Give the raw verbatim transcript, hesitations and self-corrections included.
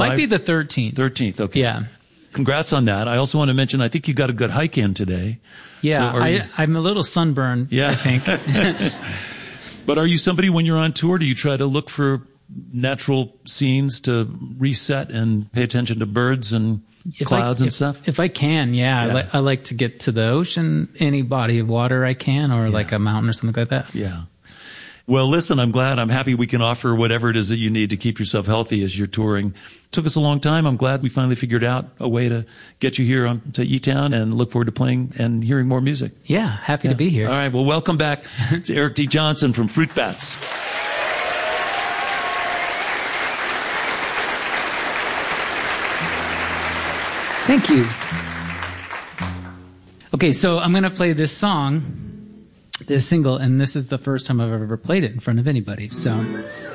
Might live? be the thirteenth. thirteenth, okay. Yeah. Congrats on that. I also want to mention, I think you got a good hike in today. Yeah, so I, you, I'm a little sunburned, yeah. I think. But are you somebody, when you're on tour, do you try to look for natural scenes to reset and pay attention to birds and if clouds I, and if, stuff? If I can, yeah. yeah. I, li- I like to get to the ocean, any body of water I can, or yeah. like a mountain or something like that. Yeah. Well, listen, I'm glad. I'm happy we can offer whatever it is that you need to keep yourself healthy as you're touring. Took us a long time. I'm glad we finally figured out a way to get you here on, to E-Town, and look forward to playing and hearing more music. Yeah, happy yeah. to be here. All right. Well, welcome back to Eric D. Johnson from Fruit Bats. Thank you. Okay, so I'm going to play this song, this single, and this is the first time I've ever played it in front of anybody. So